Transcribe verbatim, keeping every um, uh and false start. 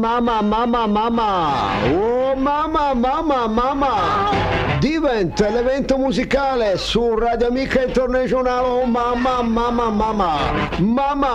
mamma, mamma, mamma. Oh, mamma, mamma, mamma. Diventa l'evento musicale su Radio Amica Internazionale. Oh, mamma, mamma, mamma. Mamma.